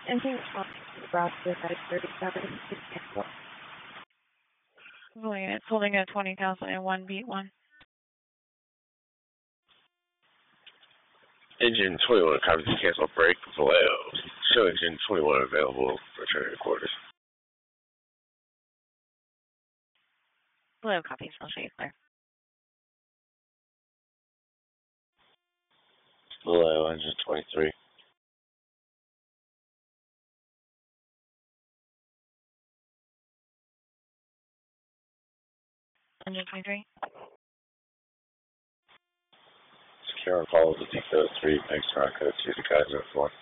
Engine brought to the 37. It's holding at 20,001 beat 1. Engine 21, copy to cancel break Vallejo. Show engine 21 available, return to quarters. Vallejo copies, I'll show you clear. Vallejo, engine 23. Engine 23. Secure and follow the detail 3, thanks to our code 2 to guide 4.